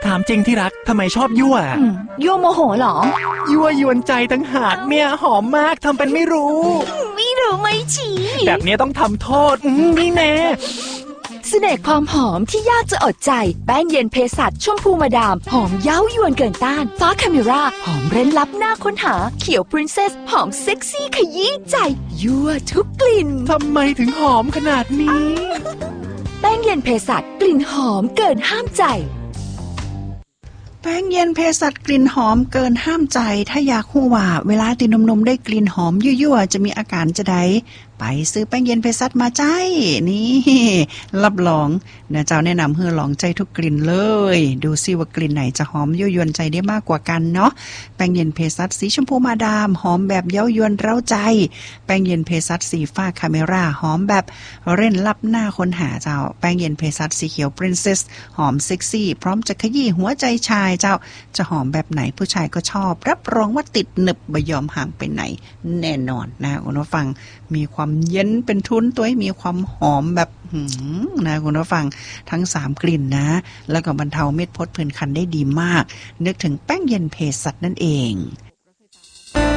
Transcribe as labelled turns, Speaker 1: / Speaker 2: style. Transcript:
Speaker 1: ามจริงที่รักทำไมชอบยั่ว
Speaker 2: ยั่วโมโหเหรอ
Speaker 1: ยั่วยวนใจตั้งหากเนี่ยหอมมากทำเป็นไม่รู้
Speaker 2: ไม่ชี้
Speaker 1: แบบนี้ต้องทำโทษนี่แน่
Speaker 2: เสน่ห์ความหอมที่ยากจะอดใจแป้งเย็นเภสัชชมพูมาดามหอมเย้ายวนเกินต้านฟ้าคาเมราหอมเร้นลับหน้าค้นหาเขียวพรินเซสหอมเซ็กซี่ขยี้ใจยั่วทุกกลิ่น
Speaker 1: ทำไมถึงหอมขนาดนี้
Speaker 2: แป้งเย็นเภสัชกลิ่นหอมเกินห้ามใจ
Speaker 3: แป้งเย็นเภสัชกลิ่นหอมเกินห้ามใจถ้าอยากฮู้ว่าเวลาที่นมๆได้กลิ่นหอมยั่วๆจะมีอาการจะใดไปซื้อแป้งเย็นเภสัชมาใจนี่รับรองนะเจ้าแนะนำให้ลองใจทุกกลิ่นเลยดูซิว่ากลิ่นไหนจะหอมยั่วยวนใจได้มากกว่ากันเนาะแป้งเย็นเภสัชสีชมพูมาดามหอมแบบเย้ายวนเร้าใจแป้งเย็นเภสัชสีฟ้าคาเมราหอมแบบเร่นลับหน้าค้นหาเจ้าแป้งเย็นเภสัชสีเขียวพรินเซสหอมเซ็กซี่พร้อมจะขยี้หัวใจชายเจ้าจะหอมแบบไหนผู้ชายก็ชอบรับรองว่าติดหนึบไม่ยอมห่างไปไหนแน่นอนนะคุณผู้ฟังมีความเย็นเป็นทุนตัวให้มีความหอมแบบนะคุณผู้ฟังทั้ง3กลิ่นนะแล้วก็บรรเทาเม็ดพดผื่นคันได้ดีมากนึกถึงแป้งเย็นเภสัชนั่นเอง